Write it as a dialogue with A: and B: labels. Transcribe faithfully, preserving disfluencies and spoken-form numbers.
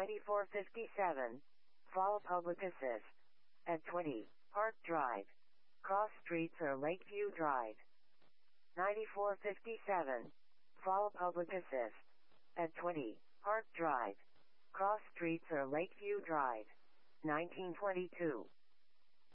A: ninety-four fifty-seven, Fall Public Assist. At twenty, Park Drive. Cross streets or Lakeview Drive. ninety-four fifty-seven, Fall Public Assist. At twenty, Park Drive. Cross streets or Lakeview Drive. nineteen twenty-two,